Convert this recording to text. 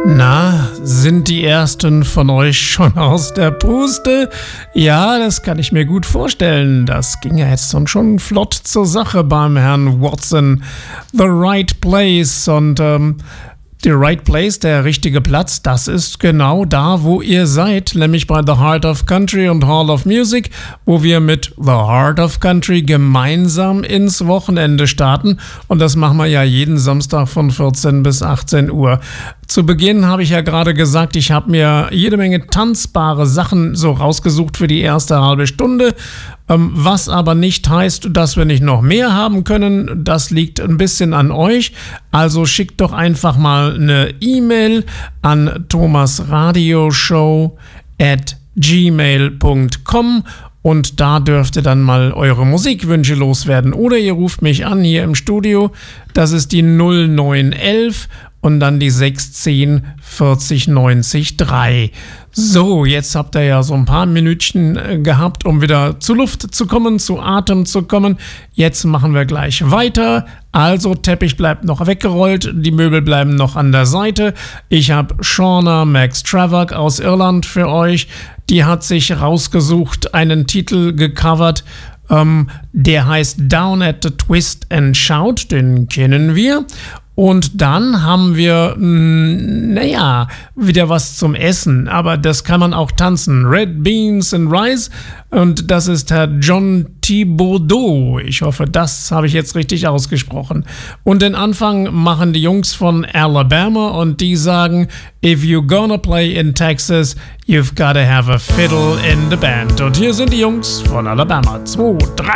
Na, sind die ersten von euch schon aus der Puste? Ja, das kann ich mir gut vorstellen. Das ging ja jetzt schon flott zur Sache beim Herrn Watson. The Right Place und The Right Place, der richtige Platz, das ist genau da, wo ihr seid, nämlich bei The Heart of Country und Hall of Music, wo wir mit The Heart of Country gemeinsam ins Wochenende starten. Und das machen wir ja jeden Samstag von 14 bis 18 Uhr. Zu Beginn habe ich ja gerade gesagt, ich habe mir jede Menge tanzbare Sachen so rausgesucht für die erste halbe Stunde. Was aber nicht heißt, dass wir nicht noch mehr haben können. Das liegt ein bisschen an euch. Also schickt doch einfach mal eine E-Mail an thomasradioshow@gmail.com und da dürft ihr dann mal eure Musikwünsche loswerden. Oder ihr ruft mich an hier im Studio. Das ist die 0911 und dann die 610 40 90 3. So, jetzt habt ihr ja so ein paar Minütchen gehabt, um wieder zur Luft zu kommen, zu Atem zu kommen. Jetzt machen wir gleich weiter. Also, Teppich bleibt noch weggerollt, die Möbel bleiben noch an der Seite. Ich habe Shauna McStravak aus Irland für euch. Die hat sich rausgesucht, einen Titel gecovert, der heißt Down at the Twist and Shout, den kennen wir. Und dann haben wir, wieder was zum Essen, aber das kann man auch tanzen. Red Beans and Rice und das ist Herr John Thibodeau. Ich hoffe, das habe ich jetzt richtig ausgesprochen. Und den Anfang machen die Jungs von Alabama und die sagen, if you're gonna play in Texas, you've gotta have a fiddle in the band. Und hier sind die Jungs von Alabama. 2, 3.